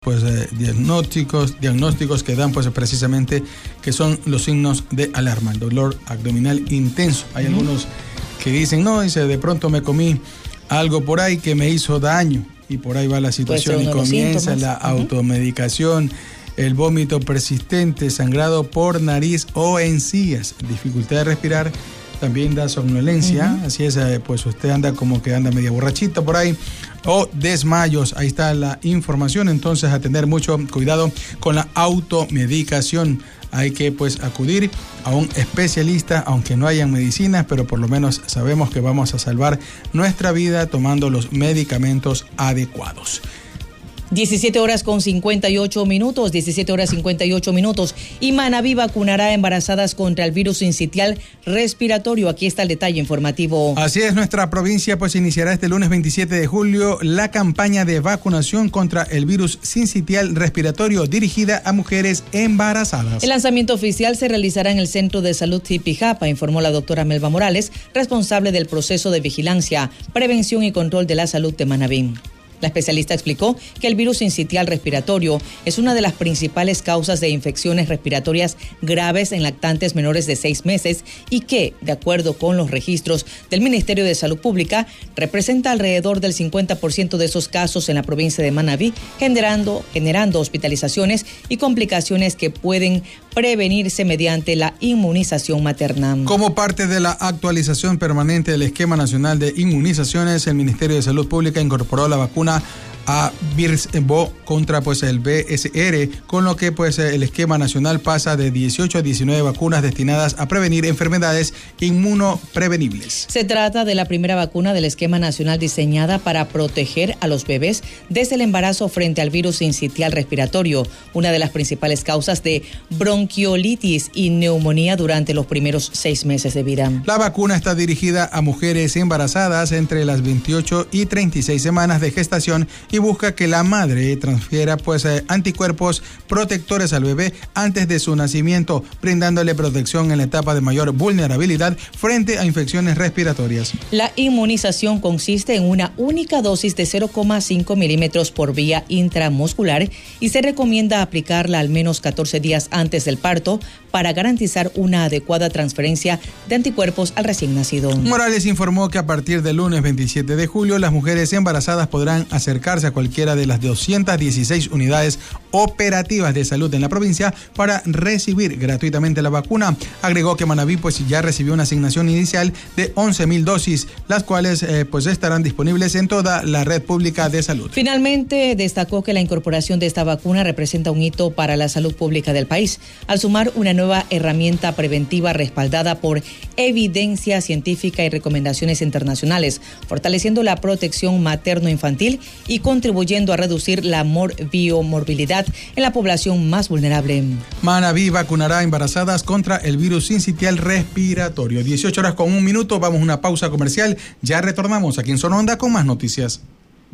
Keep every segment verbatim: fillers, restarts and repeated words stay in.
pues eh, diagnósticos, diagnósticos que dan pues precisamente que son los signos de alarma, el dolor abdominal intenso. Hay uh-huh. algunos que dicen, no, dice, de pronto me comí algo por ahí que me hizo daño y por ahí va la situación y comienza la uh-huh. automedicación, el vómito persistente, sangrado por nariz o encías, dificultad de respirar, también da somnolencia, uh-huh. así es, pues usted anda como que anda media borrachita por ahí, o desmayos, ahí está la información, entonces a tener mucho cuidado con la automedicación. Hay que pues acudir a un especialista, aunque no hayan medicinas, pero por lo menos sabemos que vamos a salvar nuestra vida tomando los medicamentos adecuados. diecisiete horas con cincuenta y ocho minutos, diecisiete horas cincuenta y ocho minutos. Y Manabí vacunará a embarazadas contra el virus sincitial respiratorio. Aquí está el detalle informativo. Así es, nuestra provincia pues iniciará este lunes veintisiete de julio la campaña de vacunación contra el virus sincitial respiratorio dirigida a mujeres embarazadas. El lanzamiento oficial se realizará en el Centro de Salud Tipijapa, informó la doctora Melba Morales, responsable del proceso de vigilancia, prevención y control de la salud de Manabí. La especialista explicó que el virus sincitial respiratorio es una de las principales causas de infecciones respiratorias graves en lactantes menores de seis meses y que, de acuerdo con los registros del Ministerio de Salud Pública, representa alrededor del cincuenta por ciento de esos casos en la provincia de Manabí, generando, generando hospitalizaciones y complicaciones que pueden prevenirse mediante la inmunización materna. Como parte de la actualización permanente del Esquema Nacional de Inmunizaciones, el Ministerio de Salud Pública incorporó la vacuna a Birbo contra pues el B S R, con lo que pues el esquema nacional pasa de dieciocho a diecinueve vacunas destinadas a prevenir enfermedades inmunoprevenibles. Se trata de la primera vacuna del esquema nacional diseñada para proteger a los bebés desde el embarazo frente al virus sincitial respiratorio, una de las principales causas de bronquiolitis y neumonía durante los primeros seis meses de vida. La vacuna está dirigida a mujeres embarazadas entre las veintiocho y treinta y seis semanas de gestación y busca que la madre transfiera pues eh, anticuerpos protectores al bebé antes de su nacimiento, brindándole protección en la etapa de mayor vulnerabilidad frente a infecciones respiratorias. La inmunización consiste en una única dosis de cero coma cinco milímetros por vía intramuscular y se recomienda aplicarla al menos catorce días antes del parto para garantizar una adecuada transferencia de anticuerpos al recién nacido. Morales informó que a partir del lunes veintisiete de julio las mujeres embarazadas podrán acercarse a cualquiera de las doscientas dieciséis unidades operativas de salud en la provincia para recibir gratuitamente la vacuna. Agregó que Manabí pues ya recibió una asignación inicial de once mil dosis, las cuales eh, pues estarán disponibles en toda la red pública de salud. Finalmente, destacó que la incorporación de esta vacuna representa un hito para la salud pública del país, al sumar una nueva herramienta preventiva respaldada por evidencia científica y recomendaciones internacionales, fortaleciendo la protección materno-infantil y contribuyendo a reducir la morbimorbilidad en la población más vulnerable. Manabí vacunará a embarazadas contra el virus sincitial respiratorio. dieciocho horas con un minuto, vamos a una pausa comercial. Ya retornamos aquí en Zona Onda con más noticias.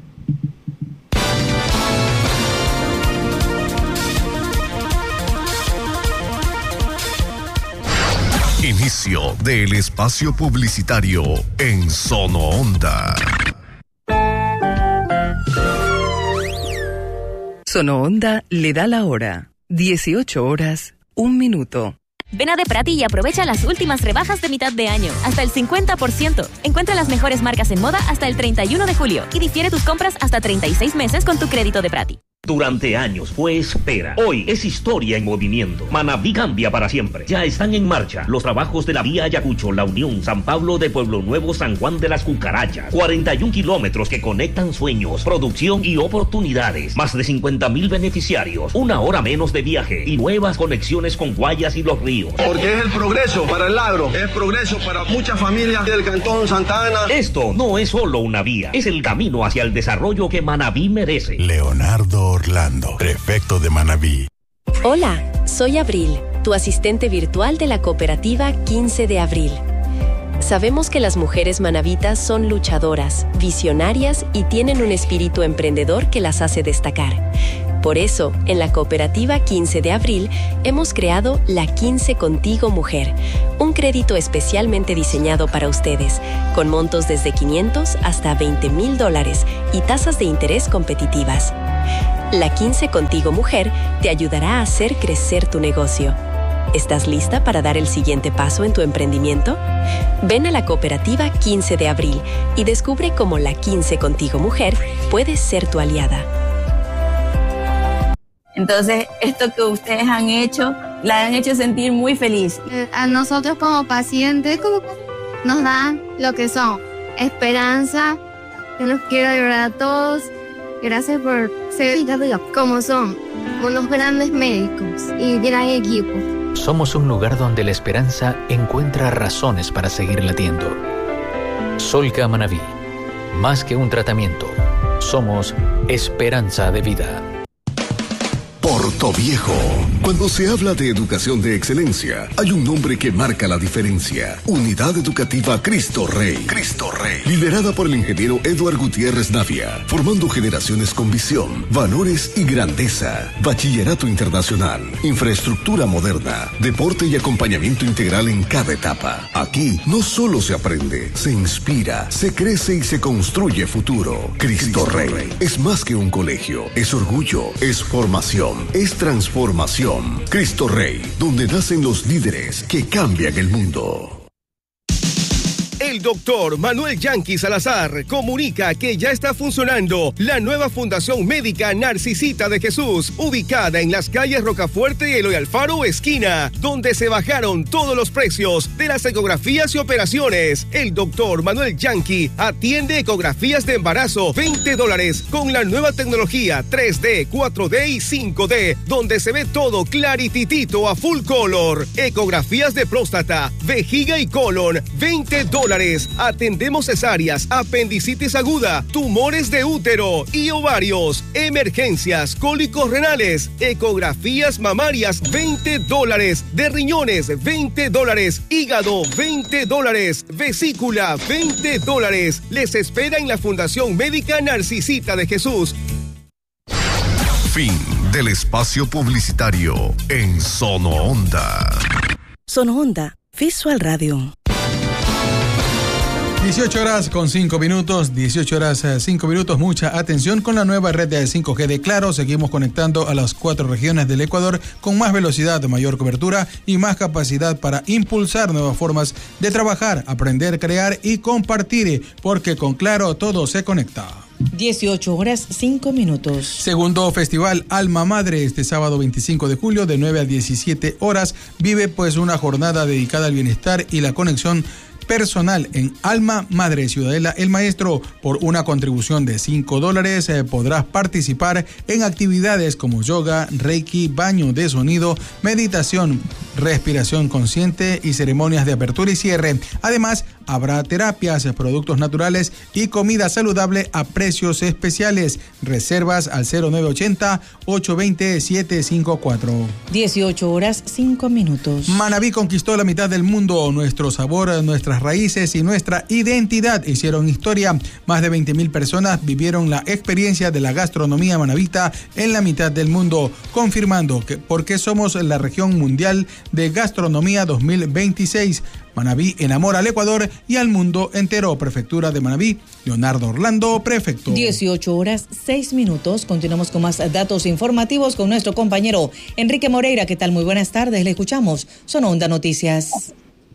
Inicio del espacio publicitario en Zona Onda. Sono Onda le da la hora. dieciocho horas, un minuto. Ven a De Prati y aprovecha las últimas rebajas de mitad de año, hasta el cincuenta por ciento. Encuentra las mejores marcas en moda hasta el treinta y uno de julio y difiere tus compras hasta treinta y seis meses con tu crédito De Prati. Durante años fue espera. Hoy es historia en movimiento. Manabí cambia para siempre. Ya están en marcha los trabajos de la vía Ayacucho, La Unión, San Pablo de Pueblo Nuevo, San Juan de las Cucarachas. cuarenta y un kilómetros que conectan sueños, producción y oportunidades. Más de cincuenta mil beneficiarios. Una hora menos de viaje y nuevas conexiones con Guayas y Los Ríos. Porque es el progreso para el agro. Es progreso para muchas familias del Cantón Santa Ana. Esto no es solo una vía. Es el camino hacia el desarrollo que Manabí merece. Leonardo Orlando, prefecto de Manabí. Hola, soy Abril, tu asistente virtual de la cooperativa quince de abril. Sabemos que las mujeres manavitas son luchadoras, visionarias y tienen un espíritu emprendedor que las hace destacar. Por eso, en la cooperativa quince de abril, hemos creado la quince Contigo Mujer, un crédito especialmente diseñado para ustedes, con montos desde quinientos hasta veinte mil dólares y tasas de interés competitivas. La quince Contigo Mujer te ayudará a hacer crecer tu negocio. ¿Estás lista para dar el siguiente paso en tu emprendimiento? Ven a la cooperativa quince de abril y descubre cómo la quince Contigo Mujer puede ser tu aliada. Entonces, esto que ustedes han hecho, la han hecho sentir muy feliz. A nosotros como pacientes nos dan lo que son esperanza. Yo los quiero ayudar a todos. Gracias por ser como son, unos grandes médicos y gran equipo. Somos un lugar donde la esperanza encuentra razones para seguir latiendo. Solca Manabí, más que un tratamiento, somos esperanza de vida. Portoviejo. Cuando se habla de educación de excelencia, hay un nombre que marca la diferencia. Unidad Educativa Cristo Rey. Cristo Rey. Liderada por el ingeniero Eduard Gutiérrez Navia, formando generaciones con visión, valores y grandeza. Bachillerato internacional, infraestructura moderna, deporte y acompañamiento integral en cada etapa. Aquí no solo se aprende, se inspira, se crece y se construye futuro. Cristo Rey es más que un colegio, es orgullo, es formación. Es transformación. Cristo Rey, donde nacen los líderes que cambian el mundo. El doctor Manuel Yanqui Salazar comunica que ya está funcionando la nueva Fundación Médica Narcisita de Jesús, ubicada en las calles Rocafuerte y Eloy Alfaro esquina, donde se bajaron todos los precios de las ecografías y operaciones. El doctor Manuel Yanqui atiende ecografías de embarazo, veinte dólares, con la nueva tecnología tres D, cuatro D y cinco D, donde se ve todo clarititito a full color. Ecografías de próstata, vejiga y colon, veinte dólares. Atendemos cesáreas, apendicitis aguda, tumores de útero y ovarios, emergencias, cólicos renales, ecografías mamarias, veinte dólares, de riñones, veinte dólares, hígado, veinte dólares, vesícula, veinte dólares. Les espera en la Fundación Médica Narcisita de Jesús. Fin del espacio publicitario en Sono Onda. Sono Onda, Visual Radio. dieciocho horas con cinco minutos, dieciocho horas cinco minutos, mucha atención con la nueva red de cinco G de Claro. Seguimos conectando a las cuatro regiones del Ecuador con más velocidad, mayor cobertura y más capacidad para impulsar nuevas formas de trabajar, aprender, crear y compartir, porque con Claro todo se conecta. dieciocho horas cinco minutos. Segundo Festival Alma Madre, este sábado veinticinco de julio de nueve a diecisiete horas. Vive pues una jornada dedicada al bienestar y la conexión personal en Alma Madre Ciudadela El Maestro. Por una contribución de cinco dólares eh, podrás participar en actividades como yoga, reiki, baño de sonido, meditación, respiración consciente y ceremonias de apertura y cierre. Además, habrá terapias, productos naturales y comida saludable a precios especiales. Reservas al cero nueve ochenta, ocho veinte, siete cinco cuatro. dieciocho horas cinco minutos. Manabí conquistó la mitad del mundo. Nuestro sabor, nuestras raíces y nuestra identidad hicieron historia. Más de veinte mil personas vivieron la experiencia de la gastronomía manabita en la mitad del mundo, confirmando que porque somos la región mundial de gastronomía dos mil veintiséis. Manabí enamora al Ecuador y al mundo entero. Prefectura de Manabí, Leonardo Orlando, prefecto. dieciocho horas seis minutos. Continuamos con más datos informativos con nuestro compañero Enrique Moreira. ¿Qué tal? Muy buenas tardes. Le escuchamos. Son Onda Noticias.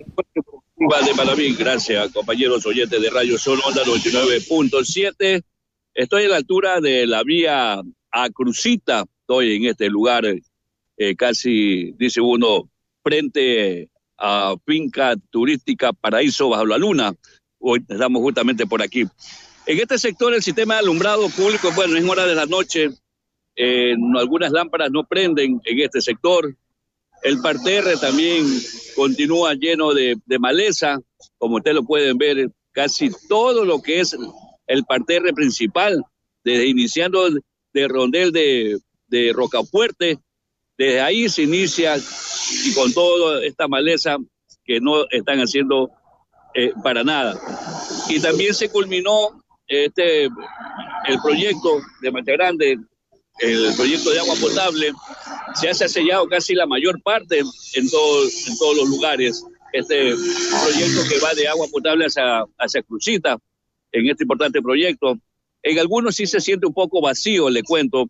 De Manabí, gracias, compañeros oyentes de Radio Son Onda noventa y nueve punto siete. Estoy a la altura de la vía a Crucita. Estoy en este lugar, eh, casi, dice uno, frente a finca turística Paraíso Bajo la Luna. Hoy estamos justamente por aquí. En este sector el sistema de alumbrado público, bueno, es hora de la noche, eh, algunas lámparas no prenden en este sector. El parterre también continúa lleno de, de maleza, como ustedes lo pueden ver, casi todo lo que es el parterre principal, desde iniciando de Rondel de, de Rocafuerte, desde ahí se inicia y con toda esta maleza que no están haciendo eh, para nada. Y también se culminó este el proyecto de Mancha Grande, el proyecto de agua potable. Se ha sellado casi la mayor parte en, todo, en todos los lugares. Este proyecto que va de agua potable hacia, hacia Crucita, en este importante proyecto. En algunos sí se siente un poco vacío, le cuento,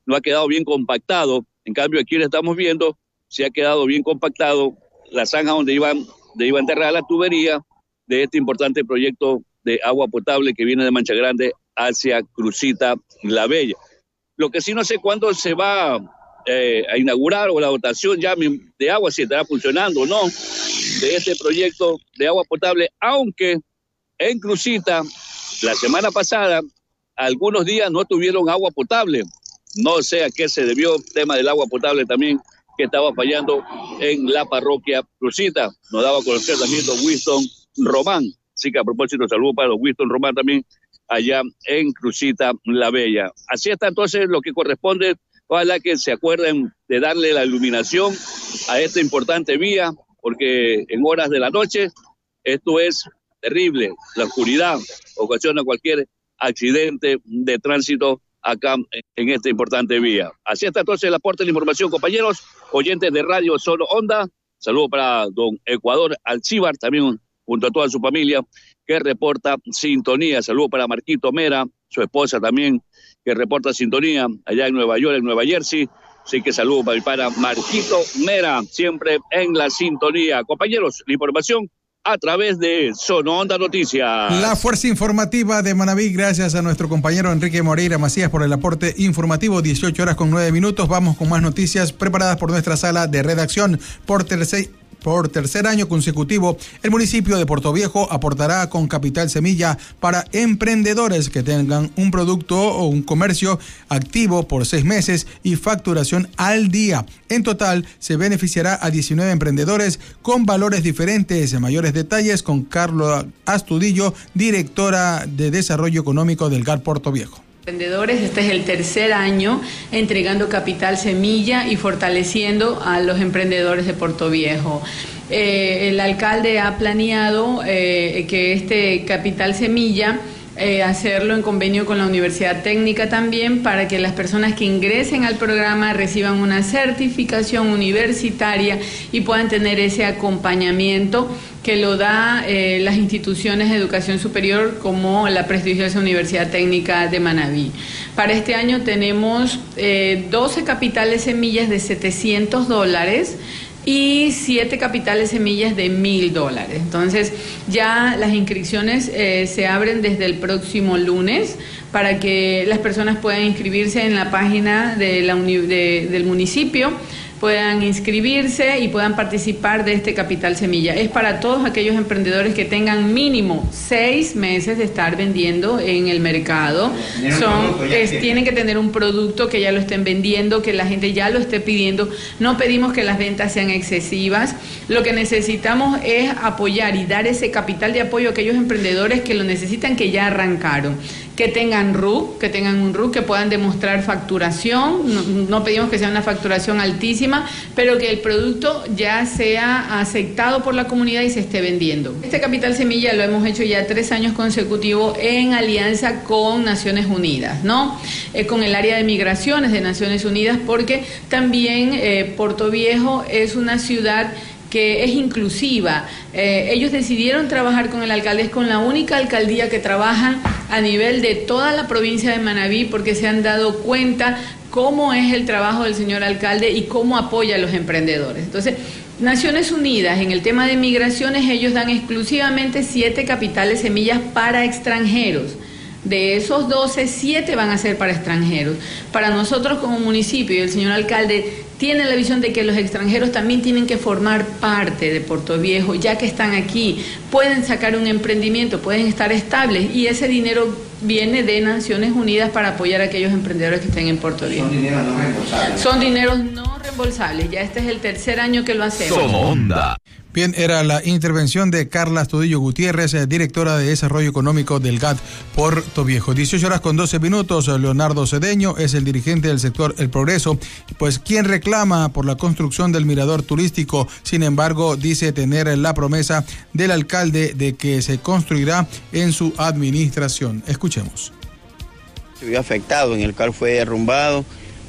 no ha quedado bien compactado. En cambio, aquí lo estamos viendo, se ha quedado bien compactado la zanja donde iban, de iba a enterrar la tubería de este importante proyecto de agua potable que viene de Mancha Grande hacia Crucita La Bella. Lo que sí no sé cuándo se va eh, a inaugurar o la dotación ya de agua, si estará funcionando o no, de este proyecto de agua potable, aunque en Crucita la semana pasada algunos días no tuvieron agua potable. No sé a qué se debió el tema del agua potable también, que estaba fallando en la parroquia Crucita. Nos daba a conocer también don Winston Román. Así que a propósito, saludo para don Winston Román también allá en Crucita La Bella. Así está entonces lo que corresponde. Ojalá que se acuerden de darle la iluminación a esta importante vía, porque en horas de la noche esto es terrible. La oscuridad ocasiona cualquier accidente de tránsito acá en esta importante vía. Así está entonces el aporte de la información, compañeros, oyentes de Radio Solo Onda. Saludo para don Ecuador Alcíbar, también junto a toda su familia, que reporta sintonía. Saludo para Marquito Mera, su esposa también, que reporta sintonía allá en Nueva York, en Nueva Jersey. Así que saludo para, para Marquito Mera, siempre en la sintonía. Compañeros, la información a través de Sono Onda Noticias. La fuerza informativa de Manabí, gracias a nuestro compañero Enrique Moreira Macías por el aporte informativo. dieciocho horas con nueve minutos. Vamos con más noticias preparadas por nuestra sala de redacción. Por tercer Por tercer año consecutivo, el municipio de Portoviejo aportará con capital semilla para emprendedores que tengan un producto o un comercio activo por seis meses y facturación al día. En total, se beneficiará a diecinueve emprendedores con valores diferentes. Mayores detalles con Carlos Astudillo, directora de Desarrollo Económico del G A R Portoviejo. Emprendedores, este es el tercer año entregando capital semilla y fortaleciendo a los emprendedores de Portoviejo. Eh, el alcalde ha planeado eh, que este capital semilla Eh, hacerlo en convenio con la Universidad Técnica también, para que las personas que ingresen al programa reciban una certificación universitaria y puedan tener ese acompañamiento que lo da eh, las instituciones de educación superior como la prestigiosa Universidad Técnica de Manabí. Para este año tenemos eh, doce capitales semillas de setecientos dólares y siete capitales semillas de mil dólares. Entonces ya las inscripciones eh, se abren desde el próximo lunes para que las personas puedan inscribirse en la página de la uni de, del municipio, puedan inscribirse y puedan participar de este capital semilla. Es para todos aquellos emprendedores que tengan mínimo seis meses de estar vendiendo en el mercado. Son, es, tienen que tener un producto que ya lo estén vendiendo, que la gente ya lo esté pidiendo. No pedimos que las ventas sean excesivas. Lo que necesitamos es apoyar y dar ese capital de apoyo a aquellos emprendedores que lo necesitan, que ya arrancaron. Que tengan R U, que tengan un R U, que puedan demostrar facturación. No, no pedimos que sea una facturación altísima, pero que el producto ya sea aceptado por la comunidad y se esté vendiendo. Este capital semilla lo hemos hecho ya tres años consecutivos en alianza con Naciones Unidas, ¿no? Eh, con el área de migraciones de Naciones Unidas, porque también eh, Portoviejo es una ciudad que es inclusiva. Eh, ellos decidieron trabajar con el alcalde, es con la única alcaldía que trabaja a nivel de toda la provincia de Manabí, porque se han dado cuenta cómo es el trabajo del señor alcalde y cómo apoya a los emprendedores. Entonces, Naciones Unidas, en el tema de migraciones, ellos dan exclusivamente siete capitales semillas para extranjeros. De esos doce, siete van a ser para extranjeros. Para nosotros como municipio, y el señor alcalde tiene la visión de que los extranjeros también tienen que formar parte de Portoviejo, ya que están aquí, pueden sacar un emprendimiento, pueden estar estables, y ese dinero viene de Naciones Unidas para apoyar a aquellos emprendedores que estén en Portoviejo. Son dineros no reembolsables. Son dineros no reembolsables, ya este es el tercer año que lo hacemos. Somos Onda. Bien, era la intervención de Carla Astudillo Gutiérrez, directora de Desarrollo Económico del G A T Portoviejo. dieciocho horas con doce minutos. Leonardo Cedeño es el dirigente del sector El Progreso, pues quien reclama por la construcción del mirador turístico. Sin embargo, dice tener la promesa del alcalde de que se construirá en su administración. Escuchemos. Se vio afectado, en el cual fue derrumbado,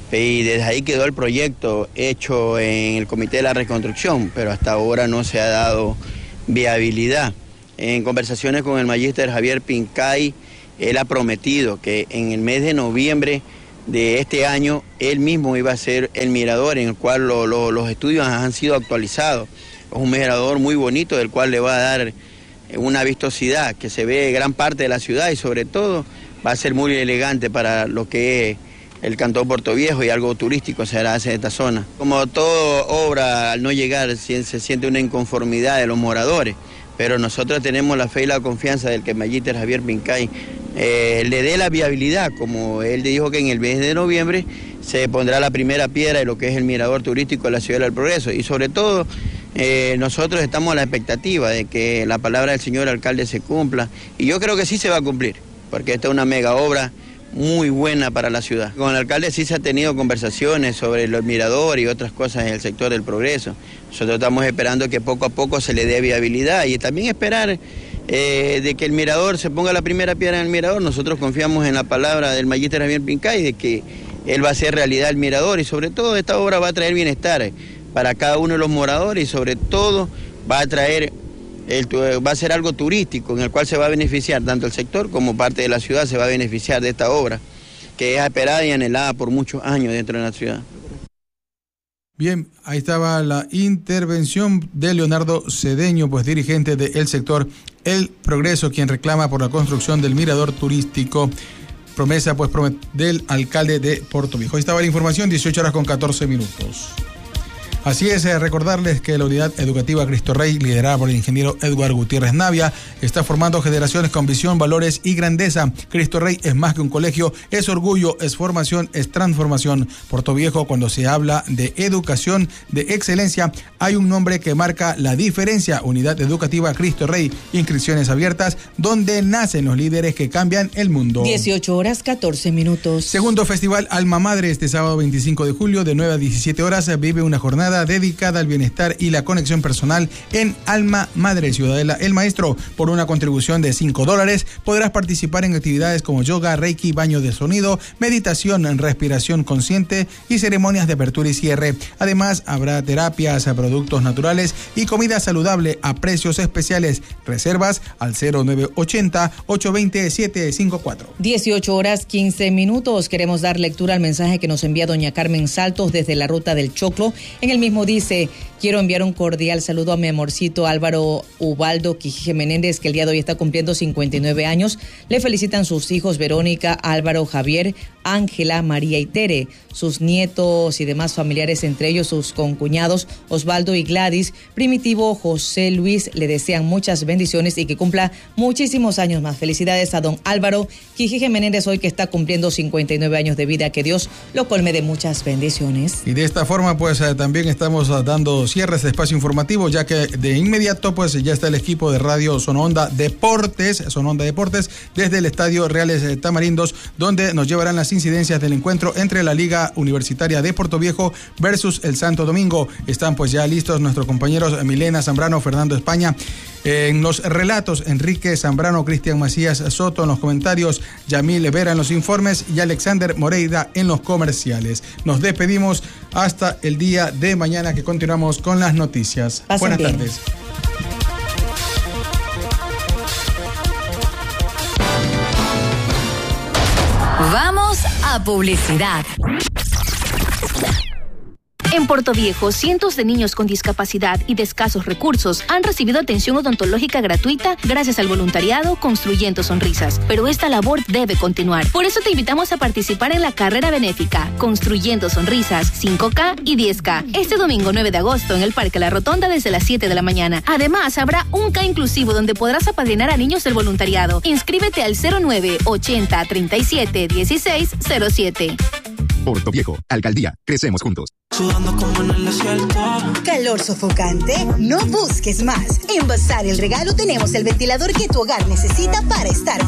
y desde ahí quedó el proyecto hecho en el Comité de la Reconstrucción, pero hasta ahora no se ha dado viabilidad. En conversaciones con el magíster Javier Pincay, él ha prometido que en el mes de noviembre de este año, él mismo iba a ser el mirador en el cual lo, lo, los estudios han sido actualizados. Es un mirador muy bonito del cual le va a dar una vistosidad que se ve gran parte de la ciudad y sobre todo va a ser muy elegante para lo que es el Cantón Puerto Viejo y algo turístico se hará hacia esta zona. Como toda obra, al no llegar se, se siente una inconformidad de los moradores, pero nosotros tenemos la fe y la confianza del que Magíster Javier Pincay eh, le dé la viabilidad, como él dijo que en el mes de noviembre se pondrá la primera piedra de lo que es el mirador turístico de la Ciudad del Progreso y sobre todo eh, nosotros estamos a la expectativa de que la palabra del señor alcalde se cumpla y yo creo que sí se va a cumplir, porque esta es una mega obra muy buena para la ciudad. Con el alcalde sí se ha tenido conversaciones sobre los miradores y otras cosas en el sector del Progreso. Nosotros estamos esperando que poco a poco se le dé viabilidad y también esperar eh, de que el mirador se ponga la primera piedra en el mirador. Nosotros confiamos en la palabra del Magíster Javier Pincay de que él va a hacer realidad el mirador y sobre todo esta obra va a traer bienestar para cada uno de los moradores y sobre todo va a traer El, va a ser algo turístico en el cual se va a beneficiar tanto el sector como parte de la ciudad se va a beneficiar de esta obra que es esperada y anhelada por muchos años dentro de la ciudad. Bien, ahí estaba la intervención de Leonardo Cedeño, pues dirigente del sector El Progreso, quien reclama por la construcción del mirador turístico, promesa pues del alcalde de Puerto Viejo. Ahí estaba la información, dieciocho horas con catorce minutos. Así es, eh, recordarles que la Unidad Educativa Cristo Rey, liderada por el ingeniero Edward Gutiérrez Navia, está formando generaciones con visión, valores y grandeza. Cristo Rey es más que un colegio, es orgullo, es formación, es transformación. Puerto Viejo, cuando se habla de educación de excelencia, hay un nombre que marca la diferencia. Unidad Educativa Cristo Rey, inscripciones abiertas, donde nacen los líderes que cambian el mundo. dieciocho horas, catorce minutos. Segundo Festival Alma Madre, este sábado veinticinco de julio, de nueve a diecisiete horas, vive una jornada dedicada al bienestar y la conexión personal en Alma Madre Ciudadela El Maestro. Por una contribución de cinco dólares podrás participar en actividades como yoga, reiki, baño de sonido, meditación, respiración consciente y ceremonias de apertura y cierre. Además, habrá terapias, productos naturales y comida saludable a precios especiales. Reservas al cero nueve ochenta, ocho veinte, siete cincuenta y cuatro. dieciocho horas, quince minutos. Queremos dar lectura al mensaje que nos envía doña Carmen Saltos desde la ruta del Choclo. En el mismo dice: quiero enviar un cordial saludo a mi amorcito Álvaro Ubaldo Quijije Menéndez, que el día de hoy está cumpliendo cincuenta y nueve años. Le felicitan sus hijos Verónica, Álvaro, Javier, Ángela, María y Tere, sus nietos y demás familiares, entre ellos sus concuñados Osvaldo y Gladys. Primitivo, José Luis, le desean muchas bendiciones y que cumpla muchísimos años más. Felicidades a don Álvaro Quijije Menéndez, hoy que está cumpliendo cincuenta y nueve años de vida. Que Dios lo colme de muchas bendiciones. Y de esta forma, pues eh, también estamos uh, dando cierre a este espacio informativo, ya que de inmediato pues ya está el equipo de Radio Sononda Deportes, Sononda Deportes, desde el Estadio Reales eh, Tamarindos, donde nos llevarán las incidencias del encuentro entre la Liga Universitaria de Puerto Viejo versus el Santo Domingo. Están pues ya listos nuestros compañeros Milena Zambrano, Fernando España. En los relatos, Enrique Zambrano, Cristian Macías Soto en los comentarios, Yamil Vera en los informes y Alexander Moreira en los comerciales. Nos despedimos hasta el día de mañana, que continuamos con las noticias. Pasen Buenas bien. tardes. Vamos a publicidad. En Puerto Viejo, cientos de niños con discapacidad y de escasos recursos han recibido atención odontológica gratuita gracias al voluntariado Construyendo Sonrisas. Pero esta labor debe continuar. Por eso te invitamos a participar en la carrera benéfica Construyendo Sonrisas cinco K y diez K. Este domingo nueve de agosto en el Parque La Rotonda desde las siete de la mañana. Además, habrá un K inclusivo donde podrás apadrinar a niños del voluntariado. Inscríbete al cero nueve ochenta, treinta y siete, dieciséis cero siete. Puerto Viejo, Alcaldía, crecemos juntos. Sudando como en el desierto. ¿Calor sofocante? No busques más. En Bazar El Regalo tenemos el ventilador que tu hogar necesita para estar